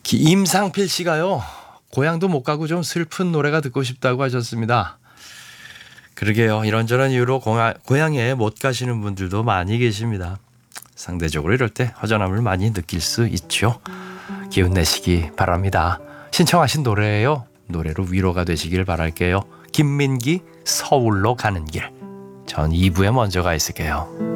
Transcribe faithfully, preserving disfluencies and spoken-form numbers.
임상필 씨가요. 고향도 못 가고 좀 슬픈 노래가 듣고 싶다고 하셨습니다. 그러게요. 이런저런 이유로 고향, 고향에 못 가시는 분들도 많이 계십니다. 상대적으로 이럴 때 허전함을 많이 느낄 수 있죠. 기운 내시기 바랍니다. 신청하신 노래예요. 노래로 위로가 되시길 바랄게요. 김민기 서울로 가는 길. 전 이 부에 먼저 가 있을게요.